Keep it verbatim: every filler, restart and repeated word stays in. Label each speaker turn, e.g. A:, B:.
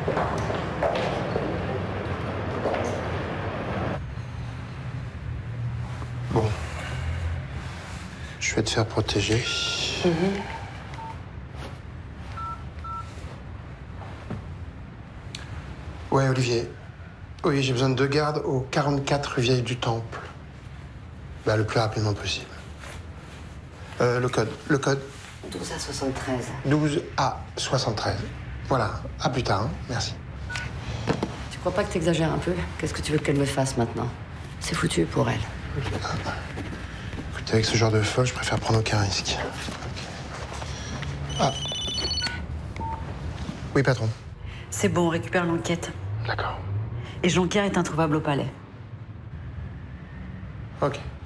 A: Bon. Je vais te faire protéger. Mm-hmm. Ouais, Olivier. Oui, j'ai besoin de deux gardes au quarante-quatre rue Vieille du Temple. Bah, le plus rapidement possible. Euh, le code, le code.
B: douze à soixante-treize.
A: douze à soixante-treize. Voilà, à plus tard, hein. Merci.
B: Tu crois pas que t'exagères un peu? Qu'est-ce que tu veux qu'elle me fasse maintenant? C'est foutu pour elle.
A: Ah. Écoute, avec ce genre de folle, je préfère prendre aucun risque. Ah. Oui, patron.
C: C'est bon, on récupère l'enquête.
A: D'accord.
C: Et Jonquière est introuvable au palais.
A: Ok.